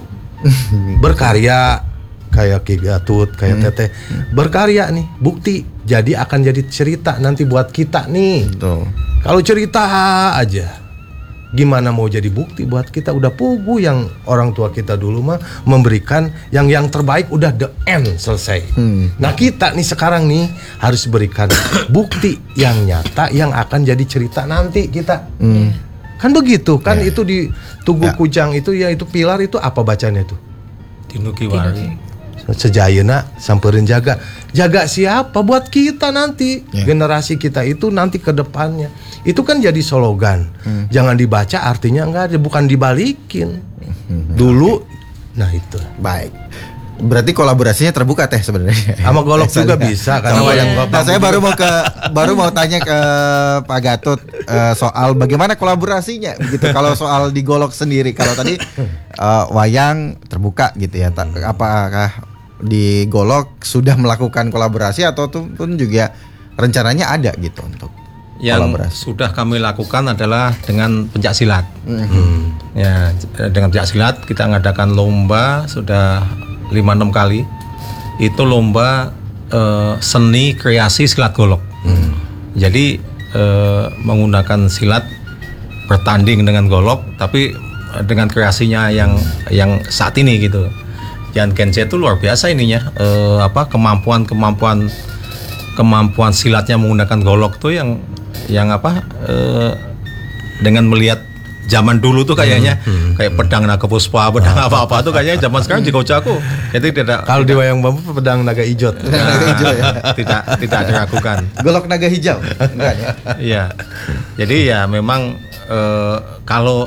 Speaker 3: berkarya kayak Ki Gatut, kayak hmm. Teteh, berkarya nih, bukti. Jadi akan jadi cerita nanti buat kita nih.
Speaker 1: Betul.
Speaker 3: Kalau cerita aja, gimana mau jadi bukti buat kita? Udah pugu yang orang tua kita dulu mah memberikan yang yang terbaik, udah the end, selesai. Hmm. Nah kita nih sekarang nih harus berikan bukti yang nyata yang akan jadi cerita nanti kita. Hmm. Kan begitu kan ya. Itu di Tugu ya. Kujang itu ya itu pilar itu apa bacanya itu?
Speaker 2: Tinukiwari.
Speaker 3: Sejayeuna samperin jaga. Jaga siapa? Buat kita nanti. Ya. Generasi kita itu nanti ke depannya. Itu kan jadi slogan. Hmm. Jangan dibaca artinya enggak ada, bukan dibalikin. Hmm. Dulu nah itu.
Speaker 1: Baik. Berarti kolaborasinya terbuka teh sebenarnya.
Speaker 3: Sama Golok juga bisa karena wayang
Speaker 1: Golok. Nah, saya baru mau ke baru mau tanya ke Pak Gatut uh, soal bagaimana kolaborasinya gitu. Kalau soal di Golok sendiri, kalau tadi uh, wayang terbuka gitu ya. Apakah di Golok sudah melakukan kolaborasi atau pun juga rencananya ada gitu untuk
Speaker 2: yang
Speaker 1: kolaborasi?
Speaker 2: Sudah kami lakukan adalah dengan pencak silat.
Speaker 3: Mm-hmm.
Speaker 2: Ya, dengan pencak silat kita mengadakan lomba sudah lima enam kali. Itu lomba eh, seni kreasi silat Golok. Mm. Jadi eh, menggunakan silat bertanding dengan Golok, tapi dengan kreasinya yang yang saat ini gitu. Yang Kence itu luar biasa ininya, eh, apa kemampuan-kemampuan kemampuan silatnya menggunakan Golok tuh yang yang apa eh, dengan melihat zaman dulu tuh kayaknya hmm, hmm, kayak pedang naga puspa, pedang ah, apa-apa tuh kayaknya zaman sekarang jago-jago. Itu tidak.
Speaker 3: Kalau di wayang bambu pedang naga hijau.
Speaker 1: Pedang naga hijau ya.
Speaker 2: Tidak tidak diragukan.
Speaker 1: Golok naga hijau. Enggak ya?
Speaker 2: Iya. Jadi ya memang eh, kalau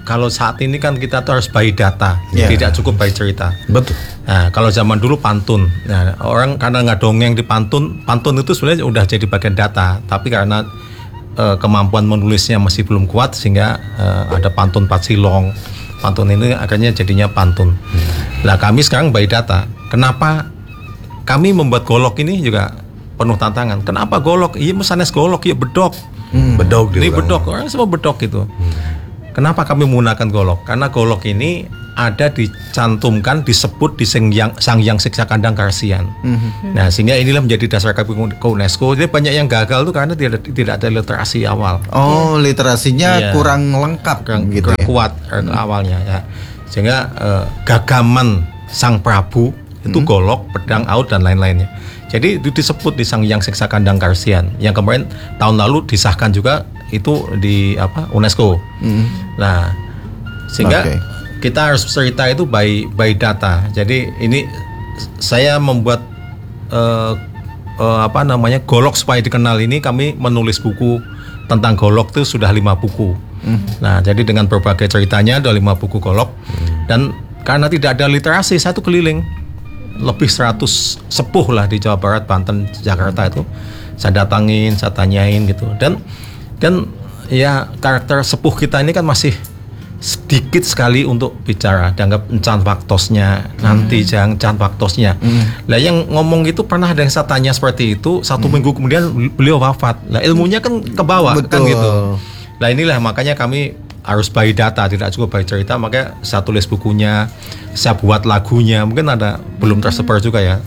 Speaker 2: kalau saat ini kan kita tuh harus by data,
Speaker 1: Yeah.
Speaker 2: tidak cukup by cerita.
Speaker 3: Betul.
Speaker 2: Nah, kalau zaman dulu pantun, nah, orang karena nggak dongeng di pantun, pantun itu sebenarnya udah jadi bagian data, tapi karena uh, kemampuan menulisnya masih belum kuat sehingga uh, ada pantun patsilong, pantun ini akhirnya jadinya pantun. Hmm. Nah, kami sekarang by data. Kenapa kami membuat golok ini juga penuh tantangan? Kenapa golok? Iya, sanes golok, iya bedok.
Speaker 3: Hmm. Bedok
Speaker 2: Ini
Speaker 3: diulang.
Speaker 2: bedok, orang semua bedok itu. Hmm. Kenapa kami menggunakan golok? Karena golok ini ada dicantumkan, disebut di Sangyang, Sangyang Siksa Kandang Karsian. Mm-hmm. Nah, sehingga inilah menjadi dasar kami ke UNESCO. Jadi banyak yang gagal tuh karena tidak tidak ada literasi awal.
Speaker 1: Oh, literasinya
Speaker 2: Iya.
Speaker 1: kurang lengkap
Speaker 2: Kurang,
Speaker 1: gitu
Speaker 2: kurang
Speaker 1: ya.
Speaker 2: kuat mm-hmm. awalnya ya. Sehingga eh, gagaman Sang Prabu itu mm-hmm. golok, pedang, aut dan lain-lainnya. Jadi itu disebut di Sangyang Siksa Kandang Karsian. Yang kemarin tahun lalu disahkan juga itu di apa UNESCO. Mm-hmm. Nah, sehingga
Speaker 1: Okay.
Speaker 2: kita harus cerita itu by by data. Jadi ini saya membuat uh, uh, apa namanya golok supaya dikenal ini, kami menulis buku tentang golok itu sudah lima buku. Mm. Nah, jadi dengan berbagai ceritanya ada lima buku golok. Mm. Dan karena tidak ada literasi, saya tuh keliling lebih seratus sepuh lah di Jawa Barat, Banten, Jakarta itu. Saya datangin, saya tanyain gitu. Dan kan ya karakter sepuh kita ini kan masih sedikit sekali untuk bicara, dianggap encan faktosnya nanti hmm. jangan encan faktosnya. Hmm. Lah yang ngomong itu pernah ada yang saya tanya seperti itu, satu hmm. minggu kemudian beliau wafat. Lah ilmunya kan ke bawah kan gitu. Lah inilah makanya kami harus by data, tidak cukup by cerita. Makanya saya tulis bukunya, saya buat lagunya. Mungkin ada belum tersebar juga ya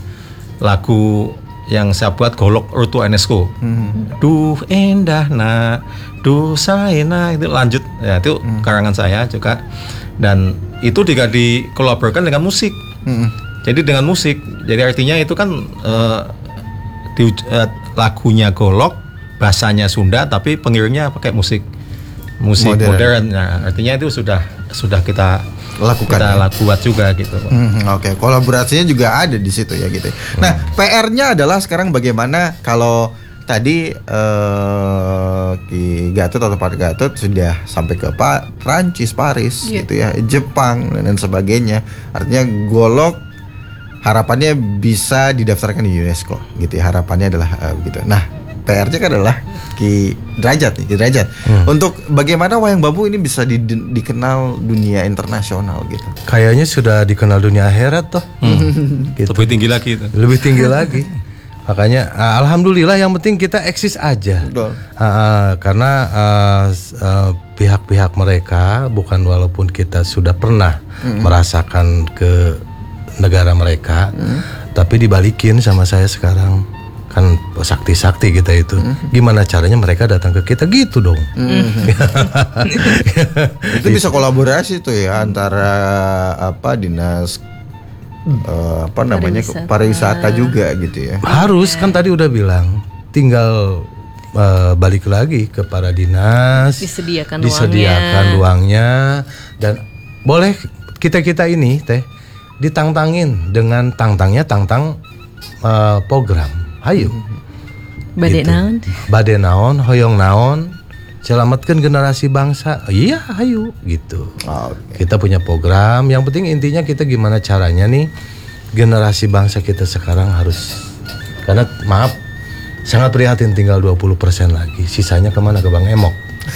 Speaker 2: lagu yang saya buat golok Urtu UNESCO. Hmm. Duh endah na, duh saena, itu lanjut ya, itu hmm. karangan saya juga, dan itu juga dikolaborkan dengan musik. Hmm. Jadi dengan musik, jadi artinya itu kan uh, di, uh, lagunya golok, bahasanya Sunda, tapi pengiringnya pakai musik musik modern. modern. Nah, artinya itu sudah sudah kita
Speaker 1: lakukan,
Speaker 2: kita
Speaker 1: ya?
Speaker 2: lakukan juga gitu.
Speaker 1: Hmm, Oke, okay. Kolaborasinya juga ada di situ ya gitu. Hmm. Nah, P R-nya adalah sekarang bagaimana kalau tadi uh, Ki Gatot atau Pak Gatot sudah sampai ke Pak Prancis, Paris yeah. gitu ya, Jepang dan sebagainya. Artinya golok harapannya bisa didaftarkan di UNESCO gitu ya. Harapannya adalah uh, begitu. Nah, P R-nya kan adalah Ki Derajat nih, Ki Derajat. Hmm. Untuk bagaimana wayang bambu ini bisa di, di, dikenal dunia internasional gitu.
Speaker 3: Kayaknya sudah dikenal dunia akhirat toh.
Speaker 2: Hmm. gitu. Lebih tinggi lagi itu.
Speaker 3: Lebih tinggi lagi. Makanya uh, alhamdulillah yang penting kita eksis aja. Uh, uh, karena uh, uh, pihak-pihak mereka, bukan walaupun kita sudah pernah hmm. merasakan ke negara mereka, hmm. tapi dibalikin sama saya sekarang. Kan sakti-sakti kita itu, mm-hmm. gimana caranya mereka datang ke kita gitu dong. Mm-hmm.
Speaker 1: Itu bisa kolaborasi tuh ya antara apa dinas uh, apa namanya pariwisata. pariwisata juga gitu ya.
Speaker 3: Harus kan tadi udah bilang, tinggal uh, balik lagi ke para dinas,
Speaker 4: disediakan,
Speaker 3: disediakan luangnya, dan boleh kita-kita ini teh ditantangin dengan tantangnya tantang uh, program. Hayu
Speaker 4: Bade gitu. Naon
Speaker 3: Bade naon, hoyong naon, selamatkan generasi bangsa. Iya hayu gitu. Okay. Kita punya program. Yang penting intinya kita gimana caranya nih generasi bangsa kita sekarang harus, karena maaf sangat prihatin tinggal dua puluh persen lagi. Sisanya kemana? Ke Bang Emok.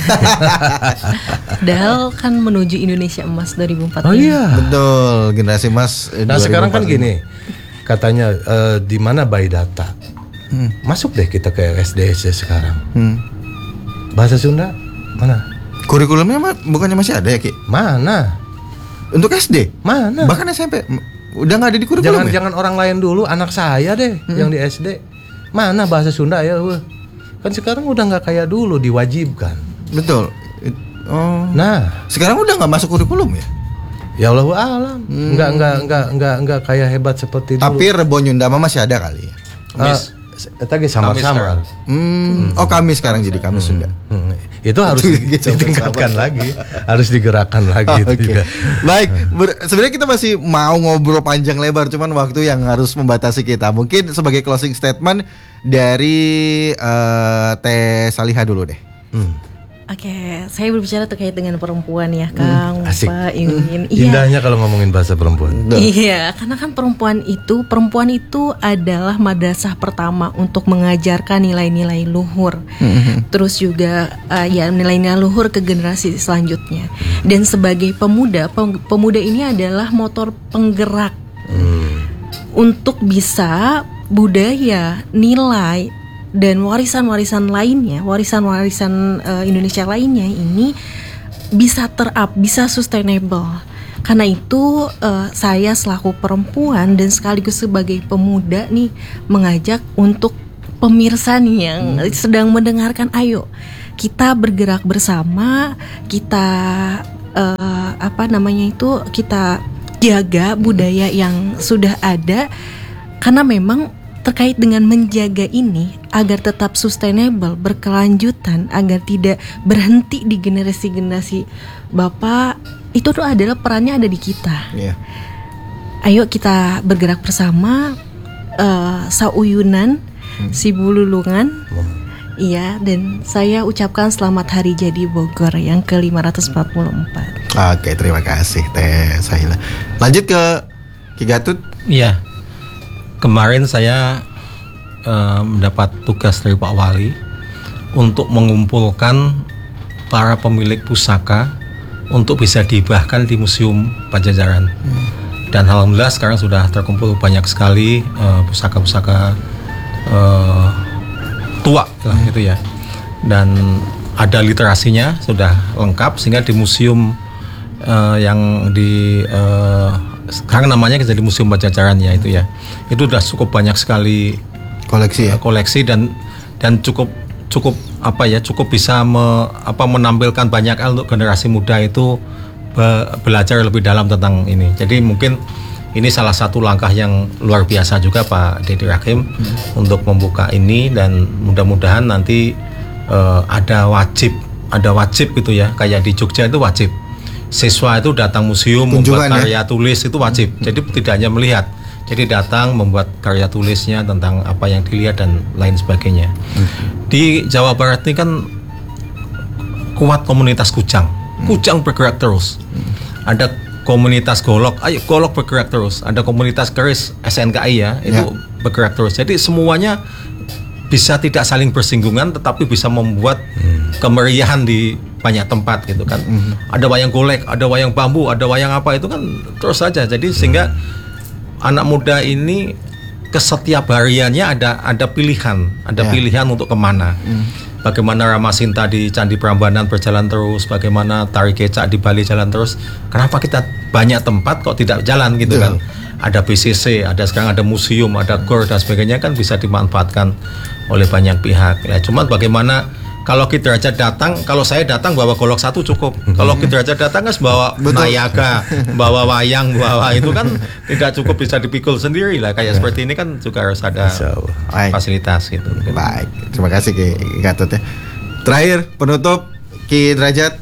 Speaker 4: Padahal kan menuju Indonesia Emas dua ribu empat puluh lima.
Speaker 3: Oh iya
Speaker 1: betul, generasi emas eh,
Speaker 3: nah sekarang kan gini katanya, uh, di mana by data. hmm. Masuk deh kita ke S D S sekarang. hmm. Bahasa Sunda mana?
Speaker 1: Kurikulumnya mah bukannya masih ada ya Ki?
Speaker 3: Mana?
Speaker 1: Untuk S D?
Speaker 3: Mana?
Speaker 1: Bahkan S M P udah nggak ada di kurikulum.
Speaker 3: Jangan ya? Jangan orang lain dulu, anak saya deh hmm. yang di S D. Mana bahasa Sunda ya? Weh. Kan sekarang udah nggak kayak dulu diwajibkan.
Speaker 1: Betul. Oh.
Speaker 3: Nah,
Speaker 1: sekarang udah nggak masuk kurikulum ya?
Speaker 3: Ya Allah alam, hmm. nggak nggak nggak nggak nggak kayak hebat seperti dulu.
Speaker 1: Tapi Rebo Nyunda mah masih ada kali ya.
Speaker 3: Kamis. Uh, Tadi samar-samar.
Speaker 1: Hmm. Oh kami sekarang jadi kami hmm. Sunda. Hmm.
Speaker 3: Itu harus ditingkatkan lagi, harus digerakkan lagi.
Speaker 1: Okay. Juga. Baik, ber- sebenarnya kita masih mau ngobrol panjang lebar, cuman waktu yang harus membatasi kita. Mungkin sebagai closing statement dari uh, Teh Saliha dulu deh.
Speaker 3: Hmm.
Speaker 4: Oke, saya berbicara terkait dengan perempuan ya, Kang,
Speaker 3: asik.
Speaker 4: Pak Imin.
Speaker 3: Indahnya kalau ngomongin bahasa perempuan.
Speaker 4: Iya, karena kan perempuan itu, perempuan itu adalah madrasah pertama untuk mengajarkan nilai-nilai luhur. Mm-hmm. Terus juga uh, ya nilai-nilai luhur ke generasi selanjutnya. Dan sebagai pemuda, pem- pemuda ini adalah motor penggerak mm. untuk bisa budaya, nilai dan warisan-warisan lainnya, warisan-warisan uh, Indonesia lainnya ini bisa ter-up, bisa sustainable. Karena itu uh, saya selaku perempuan dan sekaligus sebagai pemuda nih mengajak untuk pemirsa nih yang hmm. sedang mendengarkan, ayo kita bergerak bersama, kita uh, apa namanya itu, kita jaga budaya yang sudah ada, karena memang terkait dengan menjaga ini agar tetap sustainable, berkelanjutan, agar tidak berhenti di generasi-generasi Bapak, itu tuh adalah perannya ada di kita. Yeah. Ayo kita bergerak bersama, uh, sauyunan, hmm. si bululungan. Hmm. Iya, dan saya ucapkan selamat Hari Jadi Bogor yang ke lima ratus empat puluh empat.
Speaker 1: Oke, terima kasih Teh Sahila. Lanjut ke Ki Gatut.
Speaker 2: Iya. Kemarin saya uh, mendapat tugas dari Pak Wali untuk mengumpulkan para pemilik pusaka untuk bisa dihibahkan di Museum Pajajaran. Hmm. Dan alhamdulillah sekarang sudah terkumpul banyak sekali uh, pusaka-pusaka uh, tua lah hmm. gitu ya. Dan ada literasinya sudah lengkap, sehingga di museum uh, yang di uh, sekarang namanya jadi Museum Pajajaran ya itu ya, itu sudah cukup banyak sekali
Speaker 1: koleksi ya,
Speaker 2: koleksi dan dan cukup cukup apa ya cukup bisa me, apa menampilkan banyak hal untuk generasi muda itu be, belajar lebih dalam tentang ini. Jadi mungkin ini salah satu langkah yang luar biasa juga Pak Dedi Rahim hmm. untuk membuka ini, dan mudah-mudahan nanti uh, ada wajib ada wajib gitu ya, kayak di Jogja itu wajib siswa itu datang museum
Speaker 1: Kunjungan,
Speaker 2: membuat karya
Speaker 1: ya?
Speaker 2: tulis itu wajib. Hmm. Jadi tidak hanya melihat, jadi datang membuat karya tulisnya tentang apa yang dilihat dan lain sebagainya. Hmm. Di Jawa Barat ini kan kuat komunitas Kujang. Hmm. Kujang bergerak terus. Hmm. Ada komunitas Golok, ayo Golok bergerak terus. Ada komunitas Keris S N K I ya, itu ya. bergerak terus. Jadi semuanya bisa tidak saling bersinggungan, tetapi bisa membuat hmm. kemeriahan di banyak tempat gitu kan. Mm-hmm. Ada wayang golek, ada wayang bambu, ada wayang apa, itu kan terus saja. Jadi sehingga mm-hmm. anak muda ini ke setiap hariannya ada ada pilihan, ada yeah. pilihan untuk kemana. Mm. Bagaimana Ramasinta di Candi Prambanan berjalan terus, bagaimana Tari Kecak di Bali jalan terus. Kenapa kita banyak tempat kok tidak jalan gitu yeah. kan? Ada B C C, ada sekarang ada museum, ada gor dan sebagainya, kan bisa dimanfaatkan oleh banyak pihak. Ya, cuman bagaimana kalau Ki Derajat datang, kalau saya datang bawa golok satu cukup. Kalau Ki Derajat datang kan bawa nayaga, bawa wayang, bawa itu kan tidak cukup, bisa dipikul sendiri lah. Kayak ya. Seperti ini kan juga harus ada fasilitas gitu.
Speaker 1: Baik, terima kasih Ki Gatut ya. Terakhir penutup Ki Derajat.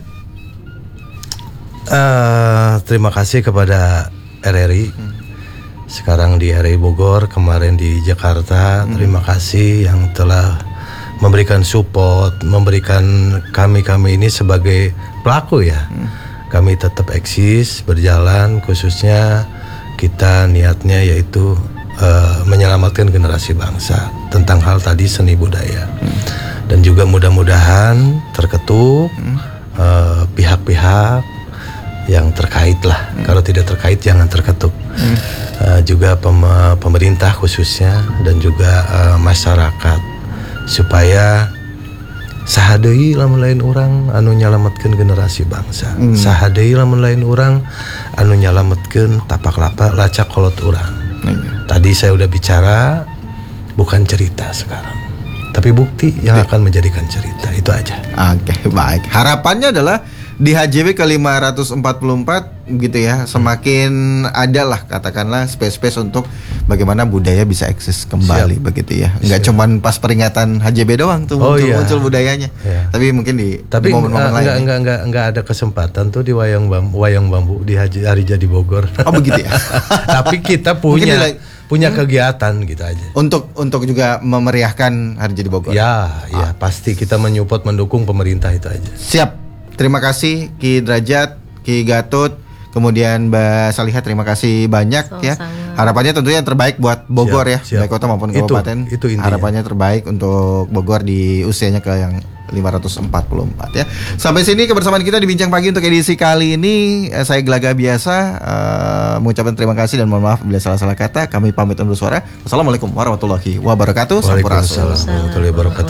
Speaker 3: Uh, terima kasih kepada R R I. Sekarang di R R I Bogor, kemarin di Jakarta. Hmm. Terima kasih yang telah memberikan support, memberikan kami-kami ini sebagai pelaku ya. Hmm. Kami tetap eksis, berjalan, khususnya kita niatnya yaitu uh, menyelamatkan generasi bangsa tentang hal tadi seni budaya. Hmm. Dan juga mudah-mudahan terketuk hmm. uh, pihak-pihak yang terkait lah. Hmm. Kalau tidak terkait jangan terketuk. Hmm. Uh, juga pem- pemerintah khususnya dan juga uh, masyarakat, supaya sahadeui lamun lain orang anu nyalametkeun generasi bangsa. Hmm. Sahadeui lamun lain orang anu nyalametkeun tapak lapa lacak kolot urang. Hmm. Tadi saya udah bicara, bukan cerita sekarang, tapi bukti yang Oke. akan menjadikan cerita. Itu aja. Oke,
Speaker 1: baik. Harapannya adalah di H J B ke lima ratus empat puluh empat gitu ya, semakin ada lah katakanlah space-space untuk bagaimana budaya bisa eksis kembali. Siap. Begitu ya. Enggak cuman pas peringatan H J B doang tuh
Speaker 3: oh,
Speaker 1: muncul,
Speaker 3: iya.
Speaker 1: muncul budayanya. Iya. Tapi mungkin di,
Speaker 3: Tapi
Speaker 1: di momen-momen
Speaker 3: enggak,
Speaker 1: lain.
Speaker 3: Enggak, enggak, enggak, enggak ada kesempatan tuh di wayang bambu, wayang bambu di Hari Jadi Bogor.
Speaker 1: Oh begitu ya.
Speaker 3: Tapi kita punya
Speaker 1: mungkin di,
Speaker 3: punya kegiatan gitu aja.
Speaker 1: Untuk untuk juga memeriahkan Hari Jadi Bogor.
Speaker 3: Ya, ya pasti kita menyupport mendukung pemerintah itu aja.
Speaker 1: Siap. Terima kasih Ki Derajat, Ki Gatut, kemudian Mbak Salihah, terima kasih banyak.
Speaker 4: Sama-sama.
Speaker 1: Ya. Harapannya tentunya yang terbaik buat Bogor
Speaker 3: Siap,
Speaker 1: ya,
Speaker 3: siap.
Speaker 1: baik kota maupun
Speaker 3: Itu-
Speaker 1: kabupaten.
Speaker 3: itu intinya.
Speaker 1: Harapannya terbaik untuk Bogor di usianya ke yang lima ratus empat puluh empat ya. Sampai sini kebersamaan kita di Bincang Pagi untuk edisi kali ini. Eh, Saya Gelaga Biasa eh, mengucapkan terima kasih dan mohon maaf bila salah-salah kata. Kami pamit undur suara. Wassalamualaikum warahmatullahi wabarakatuh. Sampurasun.
Speaker 3: Waalaikumsalam warahmatullahi wabarakatuh.